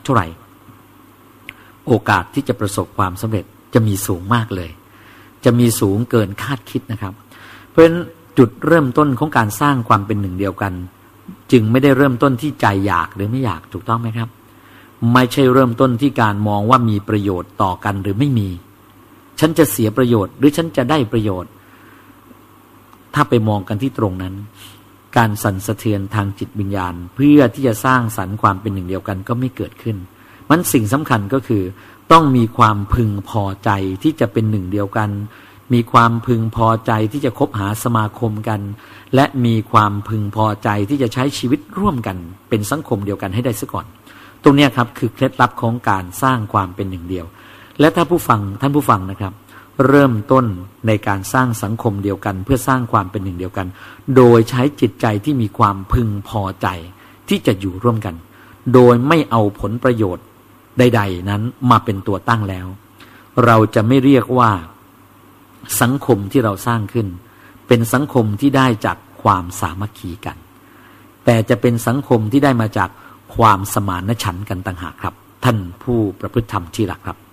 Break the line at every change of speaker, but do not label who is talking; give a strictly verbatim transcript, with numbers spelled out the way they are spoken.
เท่าไหร่โอกาสที่จะประสบความสำเร็จจะมีสูงมากเลยจะมีสูงเกินคาดคิดนะครับเพราะฉะนั้นจุดเริ่มต้นของการสร้างความเป็นหนึ่งเดียวกันจึงไม่ได้เริ่มต้นที่ใจอยากหรือไม่อยากถูกต้องไหมครับไม่ใช่เริ่มต้นที่การมองว่ามีประโยชน์ต่อกันหรือไม่มีฉันจะเสียประโยชน์หรือฉันจะได้ประโยชน์ถ้าไปมองกันที่ตรงนั้นการสั่นสะเทือนทางจิตวิญญาณเพื่อที่จะสร้างสรรค์ความเป็นหนึ่งเดียวกันก็ไม่เกิดขึ้นมันสิ่งสำคัญก็คือต้องมีความพึงพอใจที่จะเป็นหนึ่งเดียวกันมีความพึงพอใจที่จะคบหาสมาคมกันและมีความพึงพอใจที่จะใช้ชีวิตร่วมกันเป็นสังคมเดียวกันให้ได้ซะก่อนตรงนี้ครับคือเคล็ดลับของการสร้างความเป็นหนึ่งเดียวและถ้าผู้ฟังท่านผู้ฟังนะครับเริ่มต้นในการสร้างสังคมเดียวกันเพื่อสร้างความเป็นหนึ่งเดียวกันโดยใช้จิตใจที่มีความพึงพอใจที่จะอยู่ร่วมกันโดยไม่เอาผลประโยชน์ใดๆนั้นมาเป็นตัวตั้งแล้วเราจะไม่เรียกว่าสังคมที่เราสร้างขึ้นเป็นสังคมที่ได้จากความสามัคคีกันแต่จะเป็นสังคมที่ได้มาจากความสมานฉันท์กันต่างหากครับท่านผู้ประพฤติธรรมที่รักครับ